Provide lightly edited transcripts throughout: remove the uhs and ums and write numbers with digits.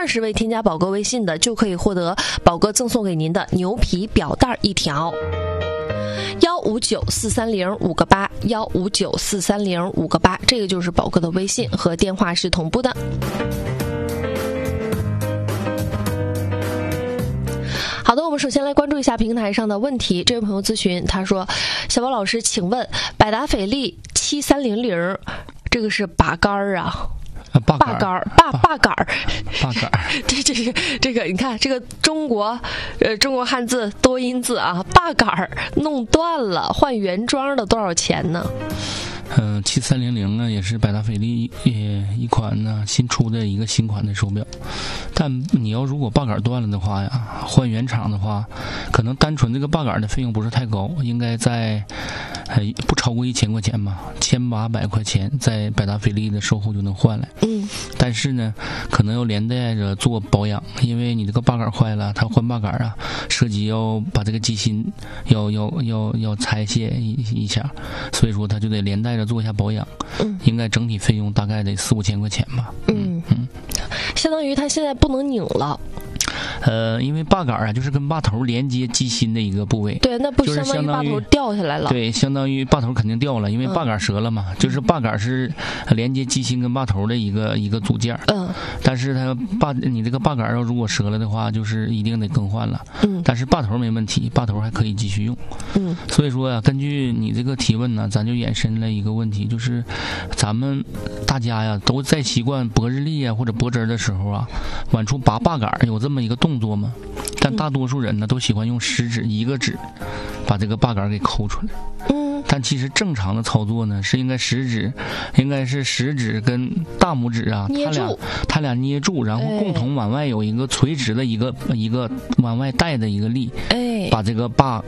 20位添加宝哥微信的，就可以获得宝哥赠送给您的牛皮表带1条。1594305个8，1594305个8，这个就是宝哥的微信和电话是同步的。好的，我们首先来关注一下平台上的问题。这位朋友咨询，他说：小宝老师，请问百达翡丽7300这个是把杆儿啊？把杆儿，这个，你看这个中国汉字多音字啊，把杆儿弄断了，换原装的多少钱呢 ？7300啊，也是百达翡丽一款呢新出的一个新款的手表，但你要如果把杆断了的话呀，换原厂的话，可能单纯这个把杆的费用不是太高，应该在不超过1000块钱吧，1800块钱在百达翡丽的售后就能换来。但是呢，可能要连带着做保养，因为你这个把杆坏了，它换把杆啊，涉及要把这个机芯要拆卸一下，所以说它就得连带着做一下保养。应该整体费用大概得4-5千块钱吧。 相当于它现在不能拧了。 因为把杆啊，就是跟把头连接机芯的一个部位。 对，那不相当于把头掉下来了。 对，相当于把头肯定掉了，因为把杆折了嘛。就是把杆是连接机芯跟把头的一个组件。但是你这个把杆要如果折了的话，就是一定得更换了。但是把头没问题，把头还可以继续用。所以说呀，根据你这个提问呢，咱就衍生了一个问题，就是咱们大家呀都在习惯拨日历啊或者拨针的时候啊，往出拔把杆有这么一个动作吗？但大多数人呢都喜欢用食指一个指把这个把杆给抠出来。但其实正常的操作呢，是应该是食指跟大拇指啊，它俩捏住，然后共同往外有一个垂直的一个往外带的一个力，把这个把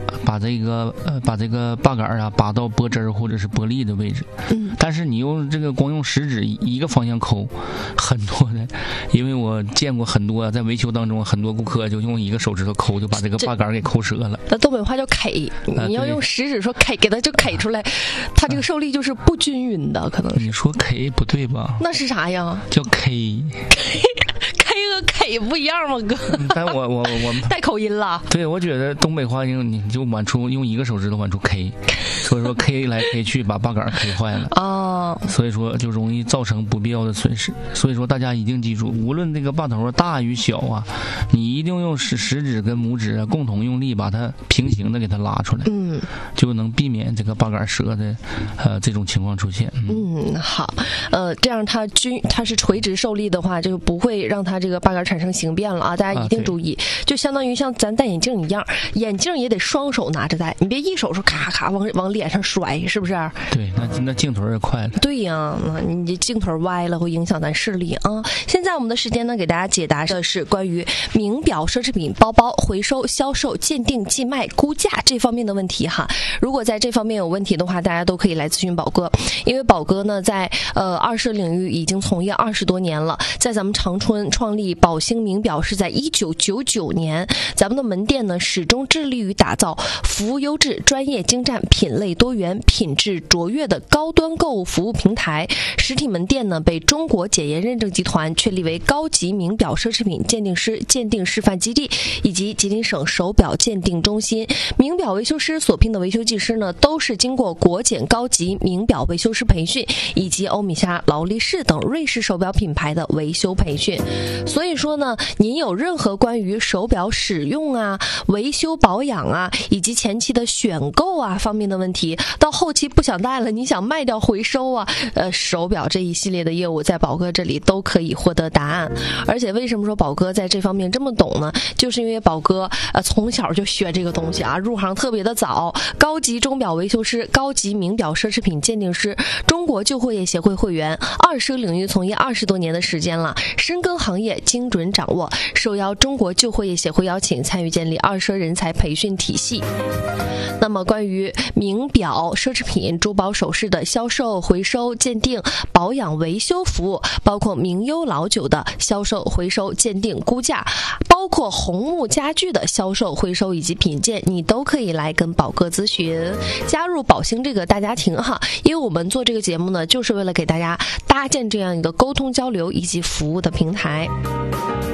杆啊拔到拨针或者是拨力的位置。但是你光用食指一个方向抠，很多的，因为我见过很多在维修当中很多顾客就用一个手指头抠，就把这个把杆给抠折了。 那东北话叫 K， 你要用食指说 K， 给它就 K出来，它这个受力就是不均匀的，可能是。 你说 K 不对吧？ 那是啥呀？ 叫 K 和 K 不一样吗，哥？ 但我带口音了。 对，我觉得东北话你就往出用一个手指头往出 K， 所以说 K 来 K 去把把杆 K 坏了。所以说就容易造成不必要的损失。所以说大家一定记住，无论这个把头大与小啊，你一定用食指跟拇指啊共同用力把它平行的给它拉出来，就能避免这个把杆折的这种情况出现。 好，这样它是垂直受力的话，就不会让它这个把杆产生形变了啊！大家一定注意，就相当于像咱戴眼镜一样，眼镜也得双手拿着戴，你别一手说咔咔往脸上摔，是不是？ 对，那镜头也快了。 对呀，你这镜头歪了会影响咱视力啊！现在我们的时间呢，给大家解答的是关于名表、奢侈品、包包回收、销售、鉴定、寄卖、估价这方面的问题哈。如果在这方面有问题的话，大家都可以来咨询宝哥，因为宝哥呢在二手领域已经从业20多年了，在咱们长春创立宝兴名表是在1999年，咱们的门店呢始终致力于打造服务优质、专业精湛、品类多元、品质卓越的高端购物服务平台。实体门店呢被中国检验认证集团确立为高级名表奢侈品鉴定师鉴定示范基地以及吉林省手表鉴定中心。名表维修师所聘的维修技师呢，都是经过国检高级名表维修师培训以及欧米茄、劳力士等瑞士手表品牌的维修培训。所以说呢，您有任何关于手表使用啊、维修保养啊，以及前期的选购啊方面的问题，到后期不想戴了，你想卖掉回收啊，手表这一系列的业务在宝哥这里都可以获得答案。而且为什么说宝哥在这方面这么懂呢？就是因为宝哥从小就学这个东西啊，入行特别的早，高级钟表维修师、高级名表奢侈品鉴定师，中国旧货业协会会员，二手领域从业20多年的时间了，深耕行业，精准掌握，受邀中国旧货业协会邀请参与建立二手人才培训体系。那么关于名表、奢侈品、珠宝首饰的销售、回收、鉴定、保养、维修服务，包括名优老酒的销售、回收、鉴定、估价，包括红木家具的销售、回收以及品鉴，你都可以来跟宝哥咨询，加入宝兴这个大家庭哈。因为我们做这个节目呢，就是为了给大家搭建这样一个沟通交流以及服务的平台。